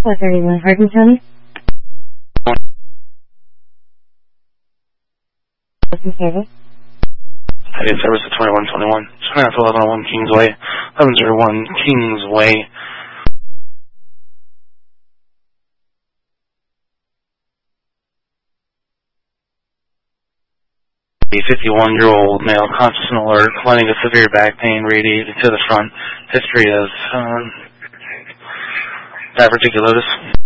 431 Hardin County. Service. I did service at 2121. 1101 Kingsway. 1101 Kingsway. A 51-year-old male, conscious and alert, complaining of severe back pain, radiated to the front. History of diverticulosis.